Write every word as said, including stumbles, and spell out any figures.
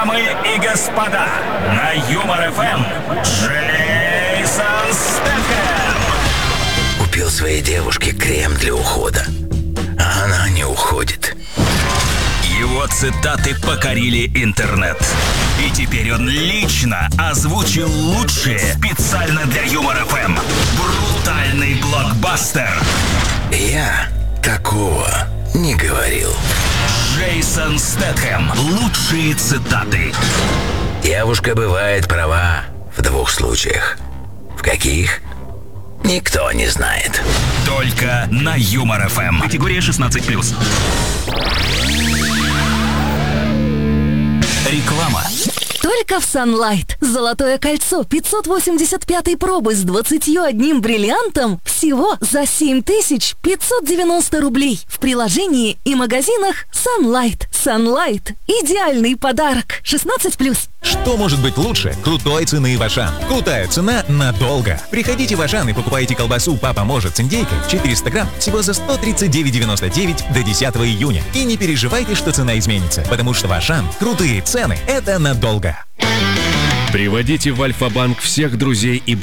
Дамы и господа, на Юмор эф эм Джейсон Стэтхэм. Купил своей девушке крем для ухода, а она не уходит. Его цитаты покорили интернет. И теперь он лично озвучил лучшие специально для Юмор эф эм. Брутальный блокбастер. Я такого не говорил. Джейсон Стэтхэм. Лучшие цитаты. Девушка бывает права в двух случаях. В каких? Никто не знает. Только на Юмор эф эм. Категория шестнадцать плюс. Реклама. Только в Sunlight. Золотое кольцо пятьсот восемьдесят пятой пробы с двадцатью одним бриллиантом всего за семь тысяч пятьсот девяносто рублей. В приложении и магазинах Sunlight. Sunlight. Идеальный подарок. шестнадцать плюс. Что может быть лучше крутой цены в Ашан? Крутая цена надолго. Приходите в Ашан и покупайте колбасу «Папа может» с индейкой четыреста грамм всего за сто тридцать девять девяносто девять до десятого июня. И не переживайте, что цена изменится, потому что в Ашан крутые цены – это надолго. Приводите в Альфа-банк всех друзей и